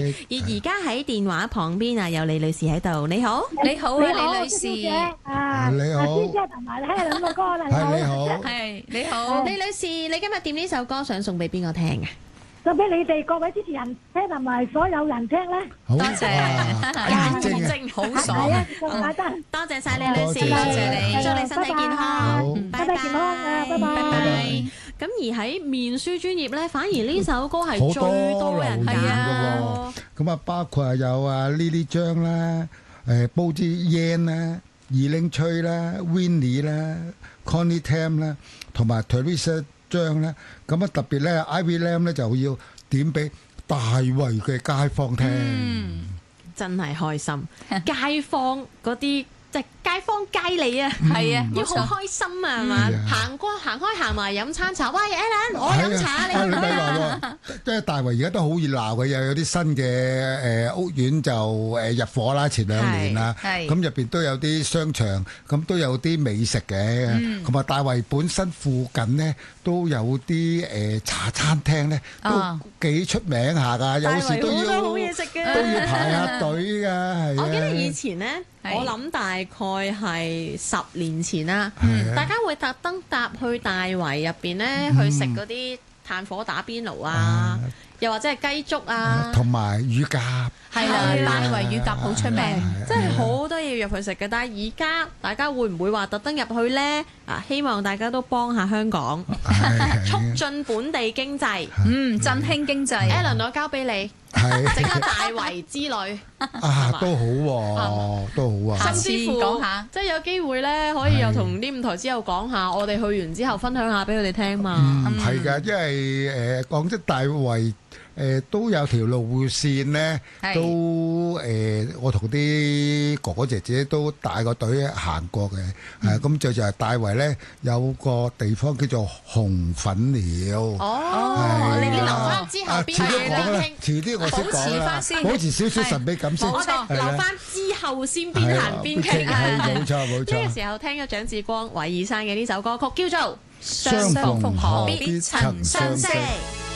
而家喺電話旁邊啊，有李女士喺度。你好， 你好啊，李女士。 你好。師姐同埋聽兩個歌啦。 你好。係你好， 李女士，你今日點呢首歌想送俾邊個聽啊？ 送俾你哋各位主持人聽同埋所有人聽咧。 多謝，眼睛好爽。 多謝晒李女士，多謝你，祝你身體健康， 身體健康啊，拜拜。 咁而喺面書專頁咧，反而呢首歌係最多人揀嘅喎。 咁啊，包括有啊 Lily 張啦，Bozy Yan 啦，Eileen Choi啦，Winnie 啦，Connie Tam 啦，同埋 Teresa 張啦。咁啊特別咧 ，Ivy Lam 咧就要點俾大圍嘅街坊聽。 真係開心，街坊嗰啲。即係街坊街里啊， 係啊， 要好開心啊，係嘛？行開行埋飲餐茶，喂 Alan， 我飲茶，你飲咩？ 即係大圍而家都好熱鬧嘅，又有啲新嘅屋苑就入伙啦，前2年啦，咁入邊都有啲商場，咁都有啲美食嘅，同埋大圍本身附近呢都有啲茶餐廳咧，都幾出名下㗎，有時都要好嘢食嘅， 都要排下隊㗎，係啊！ 我記得以前咧。我諗大概係10年前啦，大家會特登搭去大圍入邊咧去食嗰啲炭火打邊爐啊，又或者係雞粥啊， 同埋乳鴿。 係啦，大圍乳鴿好出名， 真係好多嘢入去食嘅。但係而家大家會唔會話特登入去呢？希望大家都幫下香港，促進本地經濟， 振興經濟。 Alan， 我交俾你，整個大圍之旅都好喎，都好啊。 甚至乎講下，即係有機會呢，可以又同呢5台之後講下，我哋去完之後分享下俾佢哋聽嘛。 係㗎，因為講真，大圍。都有條路線咧，都我同啲哥哥姐姐都帶個隊行過嘅，咁就係大圍咧有個地方叫做紅粉寮。 你留翻之後邊傾， 遲啲我先講啦，保持少少神秘感先。 我哋留翻之後先邊行邊傾。 冇錯。呢個時候聽咗蔣志光、韋爾山嘅呢首歌曲，叫做 《相逢何必曾相識》。